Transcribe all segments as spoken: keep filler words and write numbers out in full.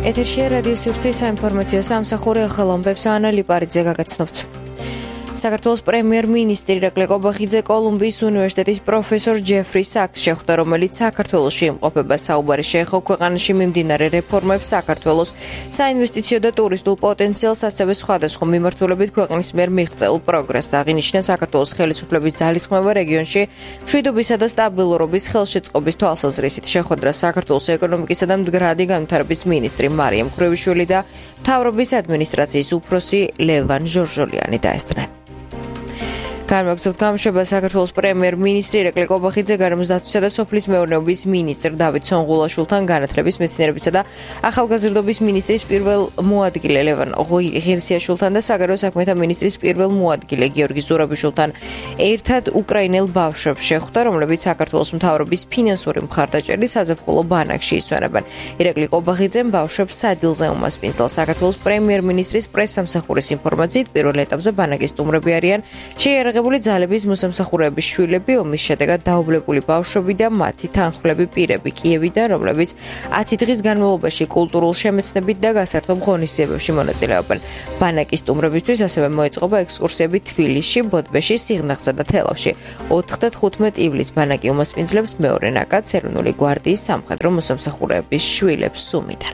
ეთერშია რადიო სივრცის საინფორმაციო სამსახური ახალამბებს ანა ლიპარიძე გაგაცნობთ. საქართველოს პრემიერ-მინისტრი ირაკლი ყობახიძე კოლუმბიის უნივერსიტეტის პროფესორ ჯეფრი საკს შეხვდა, რომელიც საქართველოში იმყოფება. საუბარი შეეხო ქვეყანაში მიმდინარე რეფორმებს, საქართველოს საინვესტიციო და ტურისტულ პოტენციალს, ასევე სხვადასხვა მიმართულებით ქვეყნის მიერ მიღწეულ პროგრესს. აღინიშნა საქართველოს ხელისუფლების ძალისხმევა რეგიონში მშვიდობისა და სტაბილურობის ხელშეწყობის თვალსაზრისით. შეხვედრა საქართველოს ეკონომიკისა და მდგრადი განვითარების მინისტრი მარიამ ქურევიშვილი და მთავრობის ადმინისტრაციის უფროსი ლევან ჟორჟოლიანი დაესწრნენ. განმაგზავნებთ გამოშვება საქართველოს პრემიერ-მინისტრი ირაკლი ყობახიძე გარემოს დაცვისა და სოფლის მეურნეობის მინისტრ დავით სონღულაშვილთან განათლების, მეცნიერებისა და ახალგაზრდობის მინისტრის პირველ მოადგილე ლევან ღირსიაშვილთან და საგარეო საქმეთა მინისტრის პირველ მოადგილე გიორგი ზურაბიშვილთან ერთად უკრაინელ ბავშვებს შეხვდა, რომლებიც საქართველოს მთავრობის ფინანსური მხარდაჭერით საზაფხულო ბანაკში ისვენებენ. ირაკლი ყობახიძემ ბავშვებს სადილზე უმასპინძლა. საქართველოს პრემიერ-მინისტრის პრესსამსახურის ინფორმაციით პირველ ეტაპზე ბანაკის სტუმრები არიან შეიარაღებული ძალების მოსამსახურეების შვილები, ომის შედეგად დაობლებული ბავშვები და მათი თანხმლები პირები კიევიდან, რომლებიც ათი დღის განმავლობაში კულტურულ შემეცნებით და გასართობ ღონისძიებებში მონაწილეობენ. ბანაკის სტუმრებისთვის ასევე მოეწყობა ექსკურსიები თბილისში, ბოდბეში, სიღნაღსა და თელავში. ოთხი და თხუთმეტი ივლისს ბანაკი უმასპინძლებს მეორე ნაკადს ეროვნული გვარდიის სამხედრო მოსამსახურეების შვილებს სუმიდან.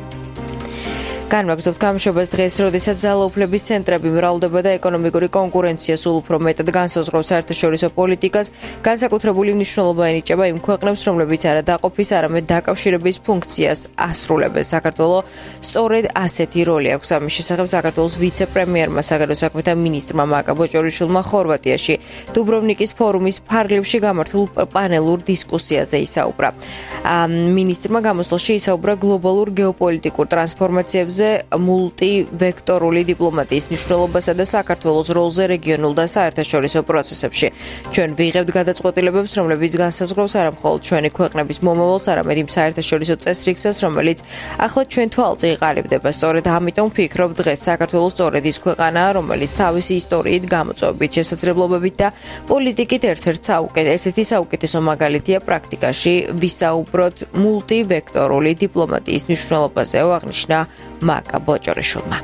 განმაგზავნებთ გამოშვებას დღეს, როდესაც ძალაუფლების ცენტრები მრავლდება და ეკონომიკური კონკურენცია სულ უფრო მეტად განსაზღვრავს საერთაშორისო პოლიტიკას, განსაკუთრებული მნიშვნელობა ენიჭება იმ ქვეყნებს, რომლებიც არა დაყოფის, არამედ დაკავშირების ფუნქციას ასრულებენ. საქართველოს სწორედ ასეთი როლი აქვს. ამის შესახებ საქართველოს ვიცე-პრემიერმა საგარეო საქმეთა მინისტრმა მაკა ბოჭორიშვილმა ხორვატიაში დუბროვნიკის ფორუმის ფარგლებში გამართულ პანელურ დისკუსიაზე ისაუბრა. მინისტრმა გამოსვლაში ისაუბრა გლობალურ გეოპოლიტიკურ ტრანსფორმაციებზე, მულტივექტორული დიპლომატიის მნიშვნელობასა და საქართველოს როლზე რეგიონულ და საერთაშორისო პროცესებში. ჩვენ ვიღებთ გადაწყვეტილებებს, რომლებიც განსაზღვრავს არა მხოლოდ ჩვენი ქვეყნების მომავალს, არამედ იმ საერთაშორისო წესრიგსაც, რომელიც ახლა ჩვენ თვალწინ იყალიბდება. სწორედ ამიტომ ვფიქრობ, დღეს საქართველოს სწორედ ის ქვეყანაა, რომელიც თავისი ისტორიით, გამოწვევებით, შესაძლებლობებით და პოლიტიკით ერთ-ერთი საუკეთესო მაგალითია პრაქტიკაში ვისაუბროთ მულტივექტორული დიპლომატიის მნიშვნელობაზე, აღნიშნა მაკა ბოჭორიშვილმა.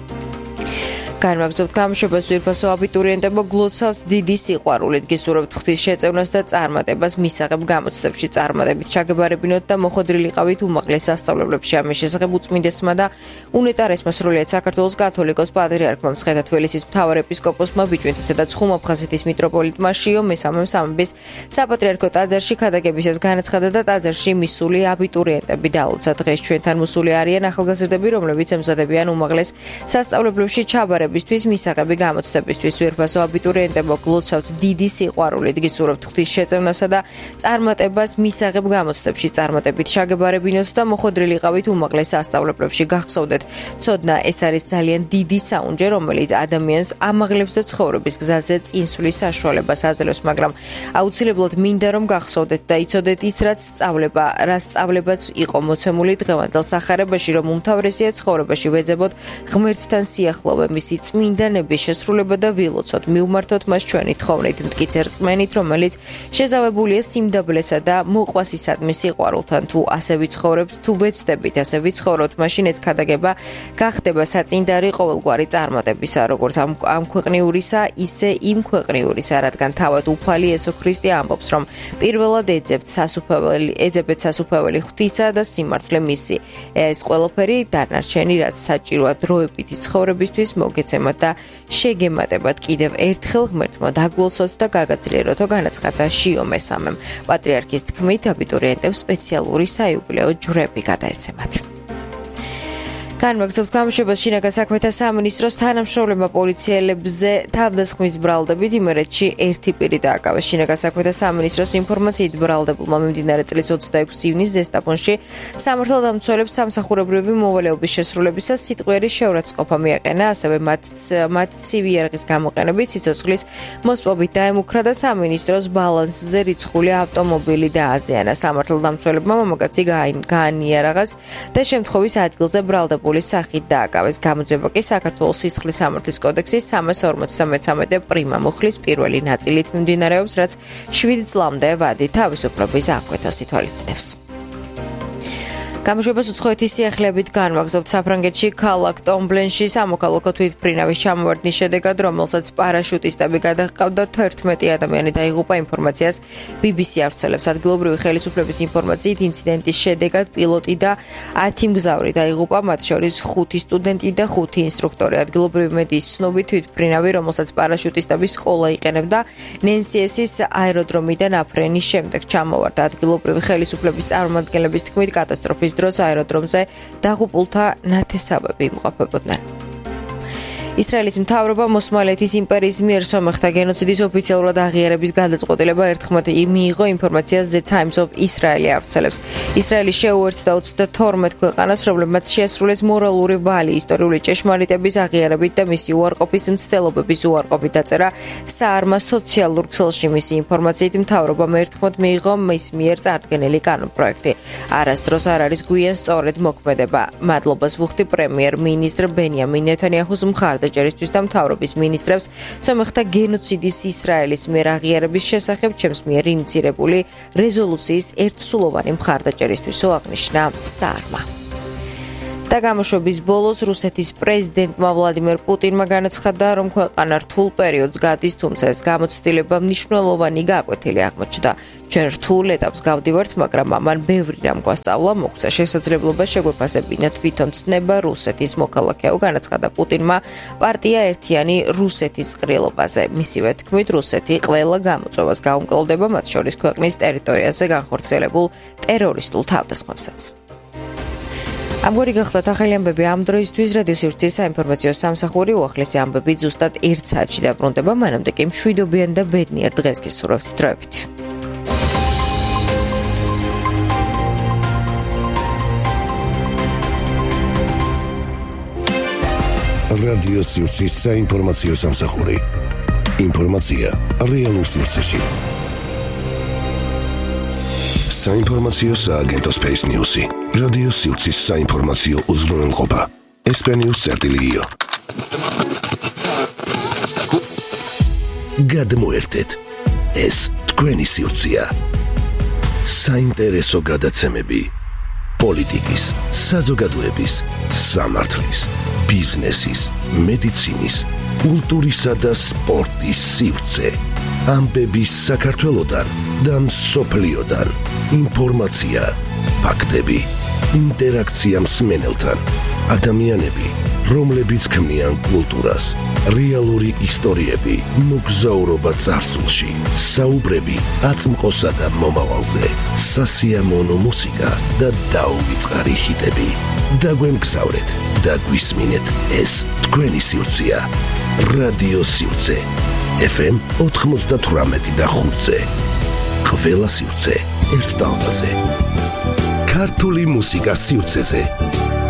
განმაგზავნებთ გამოშვებას ძვირფასო აბიტურიენტებო გლოცავთ დიდი სიყვარულით, გისურვებთ ღვთის შეწევნას და წარმატებას მისაღებ გამოცდებში. წარმატებით ჩაგებარებინოთ და მოხდრილიყავით უმაღლეს სასწავლებლებში. ამის შესახებ უწმინდესმა და უნეტარესმა სრულიად საქართველოს კათოლიკოს პატრიარქმა მცხეთა თბილისის მთავარეპისკოპოსმა ბიჭვინთისა და ცხუმაფხაზეთის მიტროპოლიტმა შიო მესამემ სამების საპატრიარქო ტაძარში ქადაგებისას განაცხადა და ტაძარში მისული აბიტურიენტები დაულოცა. დღეს ჩვენთან მოსული არიან ახალგაზრდები, რომლებიც ემზადებიან უმაღლეს სასწავლებლებში ჩაბარებას ბისთვის მისაღები გამოცდებისთვის. ძვირფასო აბიტურიენტებო გლოცავთ დიდი სიყვარულით, გისურვებთ ღვთის შეწევნასა და წარმატებას მისაღებ გამოცდებში. წარმატებით ჩაგებარებინოთ და მოხდრილიყავით უმაღლეს სასწავლებლებში. გახსოვდეთ, ცოდნა ეს არის ძალიან დიდი საუნჯე, რომელიც ადამიანს ამაღლებს და ცხოვრების გზაზე წინსვლის საშუალებას აძლევს, მაგრამ აუცილებლად მინდა რომ გახსოვდეთ და იცოდეთ ის, რაც სწავლება, რაც სწავლებაც იყო მოცემული დღევანდელ სახარებაში, რომ უმთავრესია ცხოვრებაში ვეძებოთ ღმერთთან სიახლოვე, მისი წმინდანების შესრულება და ვილოცოთ, მივმართოთ მას ჩვენი თხოვნით, მტკიცე რწმენით, რომელიც შეზავებულია სიმდაბლესა და მოყვასისადმი სიყვარულთან. თუ ასე ვიცხოვრებთ, თუ ვეცდებით ასე ვიცხოვროთ, მაშინ ეს ქადაგება გახდება საწინდარი ყოველგვარი წარმატებისა, როგორც ამ, ამ ქვეყნიურისა, ისე იმ ქვეყნიურისა, რადგან თავად უფალი იესო ქრისტე ამბობს, რომ პირველად ეძებთ სასუფეველი, ეძებეთ სასუფეველი ღვთისა და სიმართლე მისი. ეს ყველაფერი დანარჩენი, რაც საჭიროა დროებითი ცხოვრებისთვის, მოგეცემათ და შეგემატებათ. კიდევ ერთხელ ღმერთმა დაგლოცოთ და გაგაძლიეროთო, განაცხადა შიო მესამემ. პატრიარქის თქმით, აბიტურიენტებს სპეციალური საიუბილეო ჯვრები გადაეცემათ. განმაგზავნებთ გამოშვებას შინაგან საქმეთა სამინისტროს თანამშრომლებმა პოლიციელებზე თავდასხმის ბრალდებით იმერეთში ერთი პირი დააკავეს. შინაგან საქმეთა სამინისტროს ინფორმაციით ბრალდებულმა მიმდინარე წლის ოცდაექვსი ივნისს ზესტაფონში სამართალდამცველებს სამსახურებრივი მოვალეობის შესრულებისას სიტყვიერი შეურაცხყოფა მიაყენა, ასევე მათ მათ ცივი იარაღის გამოყენებით სიცოცხლის მოსპობით დაემუქრა და სამინისტროს ბალანსზე რიცხული ავტომობილი დააზიანა. სამართალდამცველებმა მამაკაცი გაანიარაღას და შემთხვევის ადგილზე ბრალდებულ სახით დააკავეს. გამოძიება კი საქართველოს სისხლის სამართლის კოდექსის სამას ორმოცდამეცამეტე პრიმა მუხლის პირველი ნაწილით მიმდინარეობს, რაც შვიდ წლამდე ვადი თავისუფლების აღკვეთას ითვალისწინებს. გამოშვებას უცხოეთის სიახლეებით განვაგრძობთ საფრანგეთში ქალაქ ტომბლენში სამოქალაქო თვითმფრინავის ჩამოვარდნის შედეგად, რომელსაც პარაშუტისტები გადაჰყავდა თერთმეტი ადამიანი დაიღუპა. ინფორმაციას ბი ბი სი ავრცელებს. ადგილობრივი ხელისუფლების ინფორმაციით ინციდენტის შედეგად პილოტი და ათი მგზავრი დაიღუპა, მათ შორის ხუთი სტუდენტი და ხუთი ინსტრუქტორი. ადგილობრივი მედიის ცნობით თვითმფრინავი, რომელსაც პარაშუტისტები სკოლა იყენებდა, ნენსიესის აეროდრომიდან აფრენის შემდეგ ჩამოვარდა. ადგილობრივი ხელისუფლების წარმომადგენლების თქმით, კატასტროფის დროს აეროდრომზე დაღუპულთა ნათესავები იმყოფებოდნენ. ისრაელის მთავრობა მოსმალეთის იმპერიის მიერ სომეხთა გენოციდის ოფიციალურად აღიარების გადაწყვეტილება ერთხმად მიიღო. ინფორმაციას The Times of Israel ავრცელებს. ისრაელი შეუერთდა ოცდათორმეტ ქვეყანას, რომლებმაც შეასრულეს მორალური ვალი ისტორიული ჭეშმარიტების აღიარებით და მისი უარყოფის მცდელობების უარყოფით დაწერა საარმა სოციალურ ქსელში. მისი ინფორმაციით მთავრობამ ერთხმად მიიღო მის მიერ წარდგენილი კანონპროექტი. არასდროს არ არის გვიან სწორედ მოქმედება. მადლობას ვუხდი პრემიერ-მინისტრ ბენიამინ ნეთანიაჰუს მხარდაჭერისთვის და მთავრობის მინისტრებს სომეხთა გენოციდის ისრაელის მიერ აღიარების შესახებ ჩემს მიერ ინიცირებული რეზოლუციის ერთსულოვანი მხარდაჭერისთვის აღნიშნა საარმა. და გამოშვების ბოლოს რუსეთის პრეზიდენტმა ვლადიმერ პუტინმა განაცხადა, რომ ქვეყანა რთულ პერიოდს გადის, თუმცა ეს გამოცდილება მნიშვნელოვანი გაკვეთილი აღმოჩნდა. ჩვენ რთულ ეტაპს გავდივართ, მაგრამ ამან ბევრი რამ გვასწავლა, მოგვცა შესაძლებლობა შეგვეფასებინა თვითონ ცნება რუსეთის მოქალაქეო, განაცხადა პუტინმა პარტია ერთიანი რუსეთის ყრილობაზე. მისივე თქმით, რუსეთი ყველა გამოწვევას გაუმკლავდება, მათ შორის ქვეყნის ტერიტორიაზე განხორციელებულ ტერორისტულ თავდასხმებსაც. ამგვარი გახლავთ ახალი ამბები ამ დროისთვის. რადიო სივრცის საინფორმაციო სამსახური უახლესი ამბები ზუსტად ერთ საათში დაბრუნდება, მანამდე კი მშვიდობიან და ბედნიერ დღეს გისურვებთ. დროებით. რადიო სივრცის საინფორმაციო სამსახური. ინფორმაცია რეალურ სივრცეში. საინფორმაციო სააგენტო Space News-ი. რადიო სივრცის საინფორმაციო უზრუნველყოფა. ესპანიურ წერტილიო. გადმოერთეთ. ეს თქვენი სივრცეა. საინტერესო გადაცემები. პოლიტიკის, საზოგადოების, სამართლის, ბიზნესის, მედიცინის, კულტურისა და სპორტის სივრცე. ამბები საქართველოდან და მსოფლიოდან. ინფორმაცია, ფაქტები, ინტერაქცია მსმენელთან. ადამიანები, რომლებიც ქმნიან კულტურას, რეალური ისტორიები, მოგზაურობა წარსულში, საუბრები აწმყოსა და მომავალზე, სასიამოვნო მუსიკა და დაუვიწყარი ჰიტები. დაგვემგზავრეთ და გვისმინეთ, ეს თქვენი სივრცეა. რადიო სივრცე. ეფ ემ ოთხმოცდათვრამეტი და ხუთზე. ყველა სივრცე ერთ ტალღაზე. ქართული მუსიკა სივრცეზე.